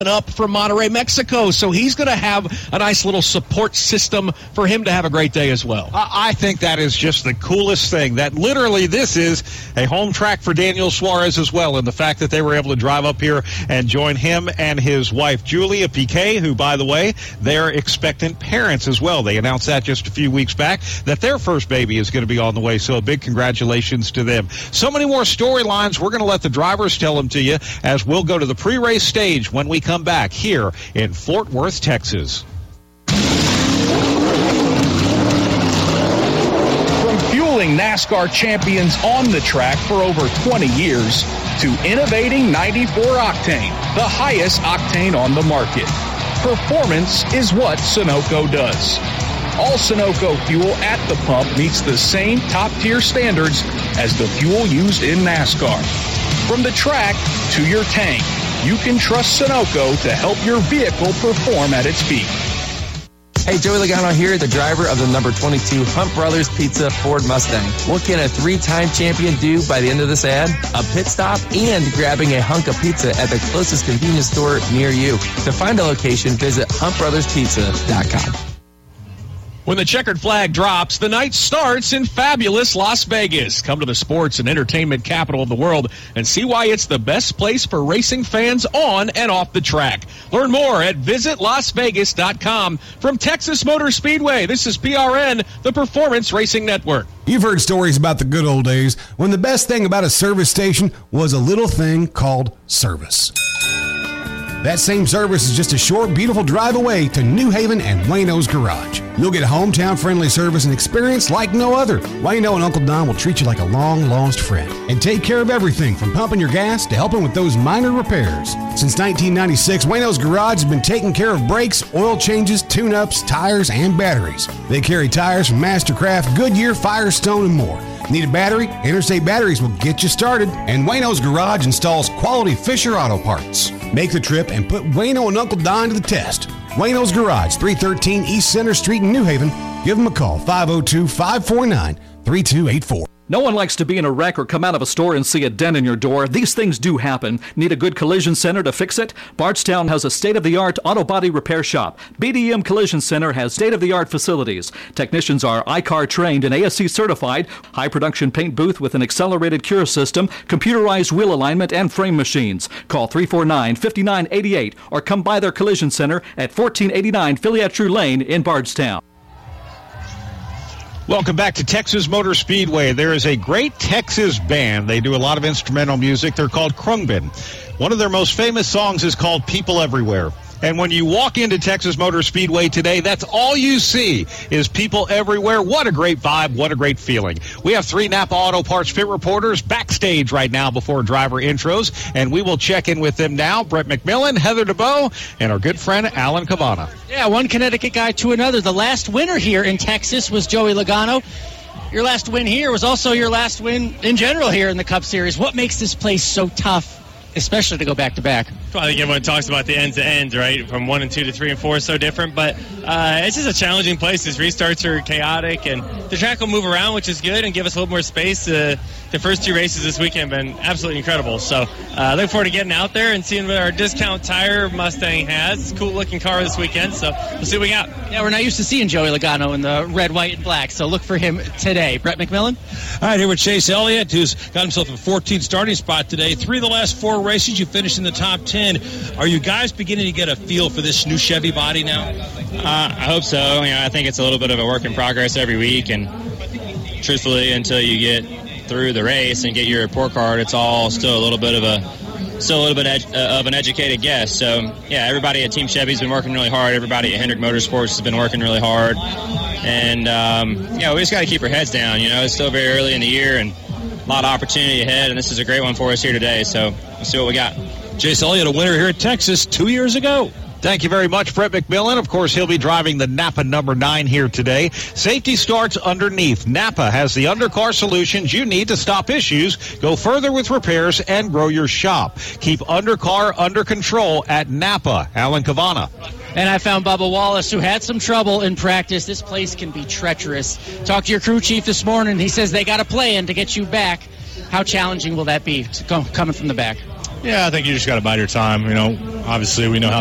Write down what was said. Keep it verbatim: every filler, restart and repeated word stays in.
up from Monterrey, Mexico, so he's going to have a nice little support system for him to have a great day as well. I think that is just the coolest thing, that literally this is a home track for Daniel Suarez as well, and the fact that they were able to drive up here and join him and his wife Julia Piquet, who, by the way, they're expectant parents as well. They announced that just a few weeks back, that their first baby is going to be on the way, so a big congratulations to them. So many more storylines. We're going to let the drivers tell them to you as we'll go to the pre-race stage when we come Come back here in Fort Worth, Texas. From fueling NASCAR champions on the track for over twenty years to innovating ninety-four octane, the highest octane on the market. Performance is what Sunoco does. All Sunoco fuel at the pump meets the same top-tier standards as the fuel used in NASCAR. From the track to your tank, you can trust Sunoco to help your vehicle perform at its peak. Hey, Joey Logano here, the driver of the number twenty-two Hunt Brothers Pizza Ford Mustang. What can a three-time champion do by the end of this ad? A pit stop and grabbing a hunk of pizza at the closest convenience store near you. To find a location, visit hunt brothers pizza dot com. When the checkered flag drops, the night starts in fabulous Las Vegas. Come to the sports and entertainment capital of the world and see why it's the best place for racing fans on and off the track. Learn more at visit las vegas dot com. From Texas Motor Speedway, this is P R N, the Performance Racing Network. You've heard stories about the good old days when the best thing about a service station was a little thing called service. That same service is just a short, beautiful drive away to New Haven and Wayno's Garage. You'll get hometown-friendly service and experience like no other. Wayno and Uncle Don will treat you like a long-lost friend and take care of everything from pumping your gas to helping with those minor repairs. Since nineteen ninety-six, Wayno's Garage has been taking care of brakes, oil changes, tune-ups, tires, and batteries. They carry tires from Mastercraft, Goodyear, Firestone, and more. Need a battery? Interstate Batteries will get you started. And Wayno's Garage installs quality Fisher Auto Parts. Make the trip and put Wayno and Uncle Don to the test. Wayno's Garage, three thirteen East Center Street in New Haven. Give them a call, five oh two, five four nine, three two eight four. No one likes to be in a wreck or come out of a store and see a dent in your door. These things do happen. Need a good collision center to fix it? Bardstown has a state-of-the-art auto body repair shop. B D M Collision Center has state-of-the-art facilities. Technicians are I C A R trained and A S C certified. High production paint booth with an accelerated cure system, computerized wheel alignment, and frame machines. Call three four nine, five nine eight eight or come by their collision center at fourteen eighty-nine Filiatru Lane in Bardstown. Welcome back to Texas Motor Speedway. There is a great Texas band. They do a lot of instrumental music. They're called Khruangbin. One of their most famous songs is called People Everywhere. And when you walk into Texas Motor Speedway today, that's all you see is people everywhere. What a great vibe. What a great feeling. We have three Napa Auto Parts Pit reporters backstage right now before driver intros, and we will check in with them now. Brett McMillan, Heather DeBow, and our good friend Alan Cavana. Yeah, one Connecticut guy to another. The last winner here in Texas was Joey Logano. Your last win here was also your last win in general here in the Cup Series. What makes this place so tough, especially to go back-to-back? Well, I think everyone talks about the end-to-end, right? From one and two to three and four is so different, but uh, it's just a challenging place. These restarts are chaotic, and the track will move around, which is good, and give us a little more space. Uh, the first two races this weekend have been absolutely incredible. So I uh, look forward to getting out there and seeing what our discount tire Mustang has. It's a cool-looking car this weekend, so we'll see what we got. Yeah, we're not used to seeing Joey Logano in the red, white, and black, so look for him today. Brett McMillan? All right, here with Chase Elliott, who's got himself a fourteenth starting spot today. Three of the last four races, you finished in the top ten. Are you guys beginning to get a feel for this new Chevy body now? Uh, I hope so. You know, I think it's a little bit of a work in progress every week, and truthfully, until you get through the race and get your report card, it's all still a little bit of a still a little bit ed- uh, of an educated guess. So, yeah, everybody at Team Chevy's been working really hard. Everybody at Hendrick Motorsports has been working really hard. And, um, yeah, we just got to keep our heads down. You know, it's still very early in the year and a lot of opportunity ahead, and this is a great one for us here today. So let's see what we got. Chase Elliott, a winner here at Texas two years ago. Thank you very much, Brett McMillan. Of course, he'll be driving the Napa number nine here today. Safety starts underneath. Napa has the undercar solutions you need to stop issues, go further with repairs, and grow your shop. Keep undercar under control at Napa. Alan Cavana. And I found Bubba Wallace, who had some trouble in practice. This place can be treacherous. Talked to your crew chief this morning. He says they got a plan to get you back. How challenging will that be coming from the back? Yeah, I think you just got to bide your time. You know, obviously we know how